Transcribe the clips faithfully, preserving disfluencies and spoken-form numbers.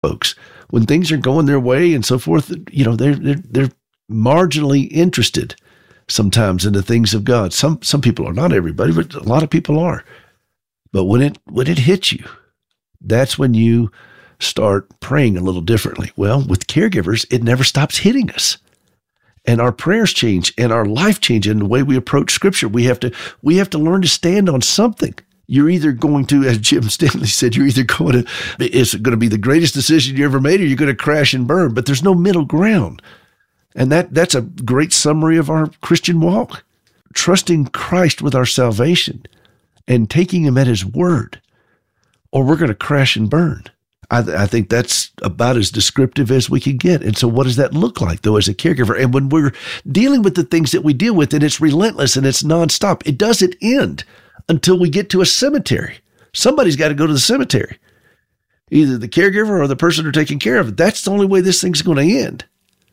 folks. When things are going their way and so forth, you know, they're, they're, they're marginally interested sometimes in the things of God. Some, some people are, not everybody, but a lot of people are. But when it, when it hits you, that's when you start praying a little differently. Well, with caregivers, it never stops hitting us. And our prayers change and our life change in the way we approach Scripture. We have to, we have to learn to stand on something. You're either going to, as Jim Stanley said, you're either going to, it's going to be the greatest decision you ever made, or you're going to crash and burn, but there's no middle ground. And that that's a great summary of our Christian walk. Trusting Christ with our salvation and taking him at his word, or we're going to crash and burn. I, th- I think that's about as descriptive as we can get. And so what does that look like, though, as a caregiver? And when we're dealing with the things that we deal with, and it's relentless and it's nonstop, it doesn't end until we get to a cemetery. Somebody's got to go to the cemetery, either the caregiver or the person who's taking care of it. That's the only way this thing's going to end.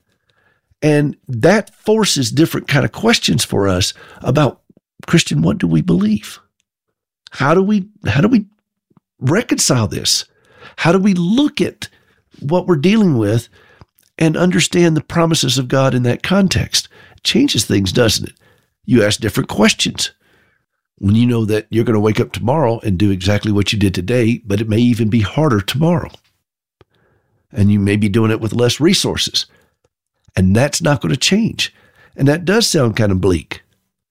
And that forces different kind of questions for us about, Christian, what do we believe? How do we, how do we reconcile this? How do we look at what we're dealing with and understand the promises of God in that context? It changes things, doesn't it? You ask different questions when you know that you're going to wake up tomorrow and do exactly what you did today, but it may even be harder tomorrow. And you may be doing it with less resources. And that's not going to change. And that does sound kind of bleak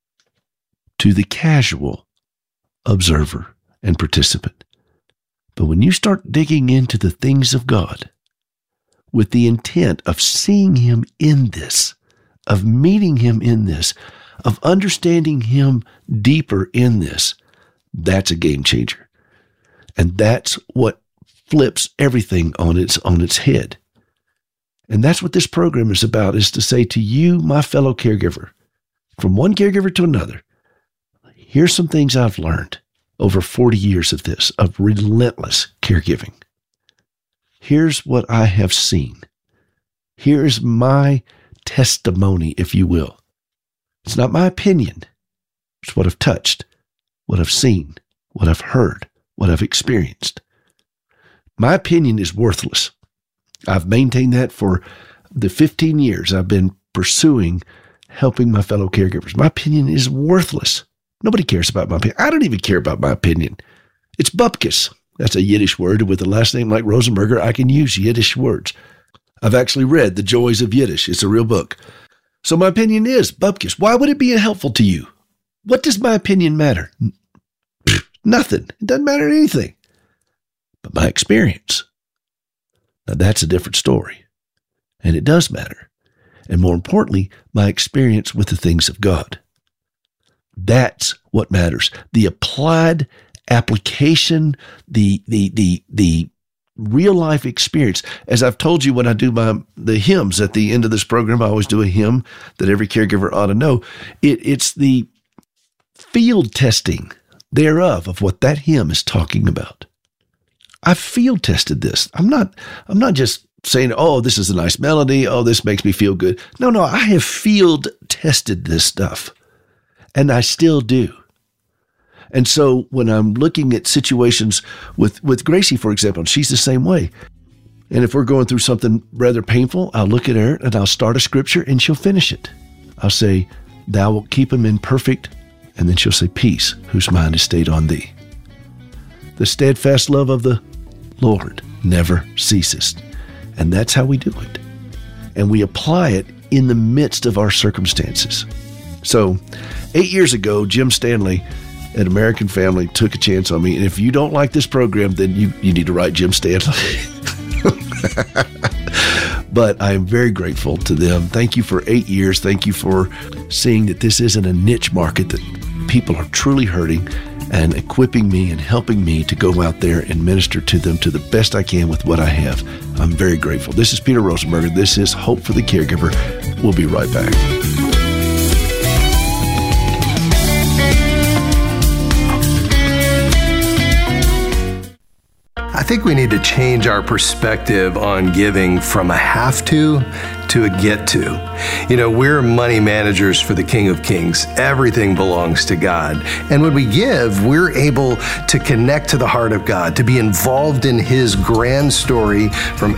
to the casual observer and participant. But when you start digging into the things of God with the intent of seeing him in this, of meeting him in this, of understanding him deeper in this, that's a game changer. And that's what flips everything on its on its head. And that's what this program is about, is to say to you, my fellow caregiver, from one caregiver to another, here's some things I've learned over forty years of this, of relentless caregiving. Here's what I have seen. Here's my testimony, if you will. It's not my opinion. It's what I've touched, what I've seen, what I've heard, what I've experienced. My opinion is worthless. I've maintained that for the fifteen years I've been pursuing helping my fellow caregivers. My opinion is worthless. Nobody cares about my opinion. I don't even care about my opinion. It's bupkis. That's a Yiddish word. With a last name like Rosenberger, I can use Yiddish words. I've actually read The Joys of Yiddish. It's a real book. So my opinion is bupkis. Why would it be helpful to you? What does my opinion matter? Nothing. It doesn't matter anything. But my experience, now that's a different story. And it does matter. And more importantly, my experience with the things of God. That's what matters. The applied application, the the the the real life experience. As I've told you, when I do my the hymns at the end of this program, I always do a hymn that every caregiver ought to know. It, it's the field testing thereof of what that hymn is talking about. I field tested this. I'm not I'm not just saying, oh, this is a nice melody. Oh, this makes me feel good. No, no, I have field tested this stuff. And I still do. And so when I'm looking at situations with, with Gracie, for example, she's the same way. And if we're going through something rather painful, I'll look at her and I'll start a scripture and she'll finish it. I'll say, thou wilt keep him in perfect. And then she'll say, peace, whose mind is stayed on thee. The steadfast love of the Lord never ceases. And that's how we do it. And we apply it in the midst of our circumstances. So eight years ago, Jim Stanley at American Family took a chance on me. And if you don't like this program, then you, you need to write Jim Stanley. But I am very grateful to them. Thank you for eight years. Thank you for seeing that this isn't a niche market, that people are truly hurting, and equipping me and helping me to go out there and minister to them to the best I can with what I have. I'm very grateful. This is Peter Rosenberger. This is Hope for the Caregiver. We'll be right back. I think we need to change our perspective on giving from a have to to to get to. You know, we're money managers for the King of Kings. Everything belongs to God. And when we give, we're able to connect to the heart of God, to be involved in His grand story from